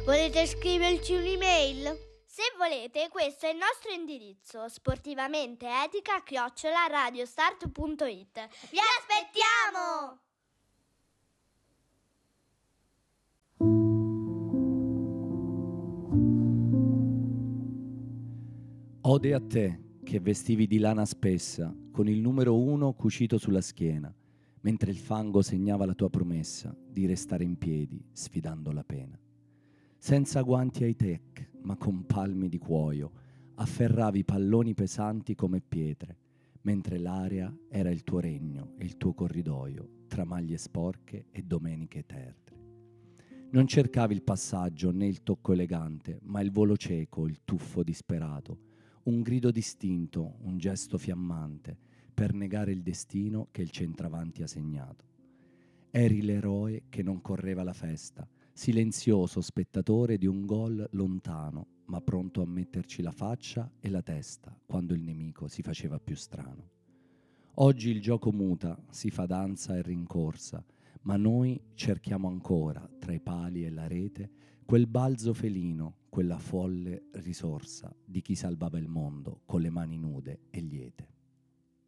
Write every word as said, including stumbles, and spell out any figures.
Volete scriverci un'email? Se volete, questo è il nostro indirizzo: sportivamenteenetica chiocciola radiostart punto it. Vi aspettiamo! Ode a te, che vestivi di lana spessa, con il numero uno cucito sulla schiena, mentre il fango segnava la tua promessa di restare in piedi, sfidando la pena. Senza guanti high-tech, ma con palmi di cuoio, afferravi palloni pesanti come pietre, mentre l'aria era il tuo regno e il tuo corridoio, tra maglie sporche e domeniche terre. Non cercavi il passaggio né il tocco elegante, ma il volo cieco, il tuffo disperato, un grido distinto, un gesto fiammante, per negare il destino che il centravanti ha segnato. Eri l'eroe che non correva la festa, silenzioso spettatore di un gol lontano, ma pronto a metterci la faccia e la testa quando il nemico si faceva più strano. Oggi il gioco muta, si fa danza e rincorsa, ma noi cerchiamo ancora, tra i pali e la rete, quel balzo felino, quella folle risorsa di chi salvava il mondo con le mani nude e liete.